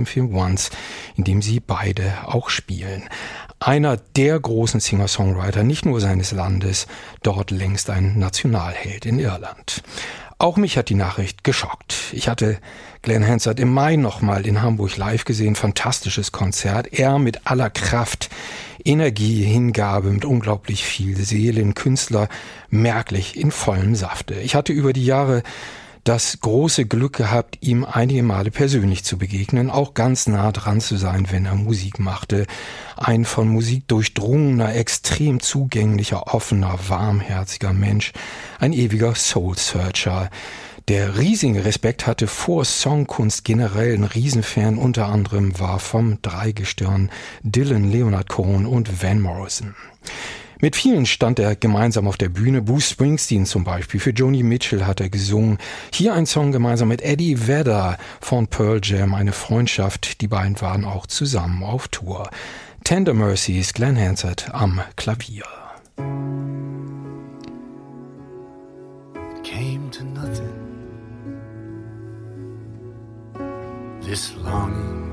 dem Film Once, in dem sie beide auch spielen. Einer der großen Singer-Songwriter, nicht nur seines Landes, dort längst ein Nationalheld in Irland. Auch mich hat die Nachricht geschockt. Ich hatte Glenn Hansard im Mai nochmal in Hamburg live gesehen. Fantastisches Konzert. Er mit aller Kraft, Energie, Hingabe, mit unglaublich viel Seele, ein Künstler, merklich in vollem Safte. Ich hatte über die Jahre das große Glück gehabt, ihm einige Male persönlich zu begegnen, auch ganz nah dran zu sein, wenn er Musik machte. Ein von Musik durchdrungener, extrem zugänglicher, offener, warmherziger Mensch, ein ewiger Soul-Searcher, der riesigen Respekt hatte vor Songkunst generell, ein Riesenfan unter anderem war vom Dreigestirn Dylan, Leonard Cohen und Van Morrison. Mit vielen stand er gemeinsam auf der Bühne. Bruce Springsteen zum Beispiel. Für Joni Mitchell hat er gesungen. Hier ein Song gemeinsam mit Eddie Vedder von Pearl Jam. Eine Freundschaft. Die beiden waren auch zusammen auf Tour. Tender Mercies, Glenn Hansard am Klavier. It came to nothing. This longing